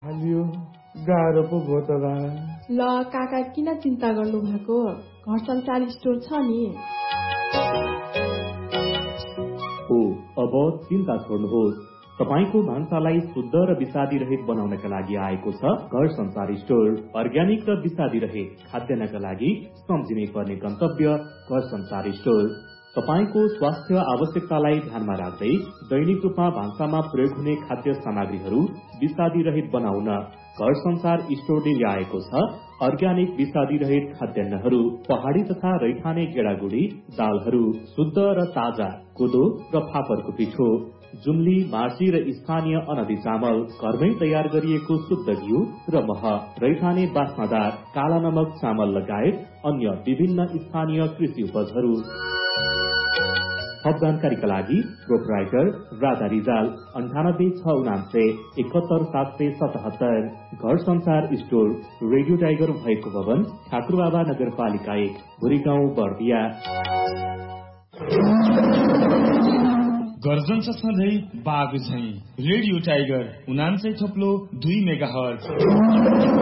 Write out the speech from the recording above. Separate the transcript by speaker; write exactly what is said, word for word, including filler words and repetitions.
Speaker 1: हालियो गाह्रो पो भयो त बा।
Speaker 2: ल काका किन चिन्ता गर्नु भएको, घर संसार स्टोर छ नि।
Speaker 3: हो, अब चिन्ता छोड्नुहोस्। तपाईको भान्सालाई शुद्ध र विषादी रहित बनाउनका लागि आएको छ घर संसार स्टोर। अर्ग्यानिक र विषादी रहित खाद्यान्नका लागि सम्झिनै पर्ने गन्तव्य घर संसार स्टोर। तपाईको स्वास्थ्य आवश्यकतालाई ध्यानमा राख्दै दैनिक रूपमा भान्सामा प्रयोग हुने खाद्य सामग्रीहरू विषादी रहित बनाउन घर संसार स्टोरले ल्याएको छ अर्ग्यानिक विषादी रहित खाद्यान्नहरू। पहाडी तथा रैथाने गेडागुडी दालहरू, शुद्ध र ताजा कोदो र फापरको पिठो, जुम्ली, मार्सी र स्थानीय अनदी चामल, घरमै तयार गरिएको शुद्ध घिउ र मह, रैथाने बास्नादार काला नमक चामल लगायत अन्य विभिन्न स्थानीय कृषि उपजहरू। थप जानकारीका लागि प्रोपराइटर राधा रिजाल अन्ठानब्बे छ उनान्से एकहत्तर सात सय सतहत्तर। घर संसार स्टोर, रेडियो टाइगर भएको भवन, ठाकुरबाबा नगरपालिका एक, भुरीगाउँ, बर्दिया।
Speaker 4: गर्जन छ सधैँ बाघ झैं। रेडियो टाइगर उनान्सय थप्लो दुई मेगा हर्ज।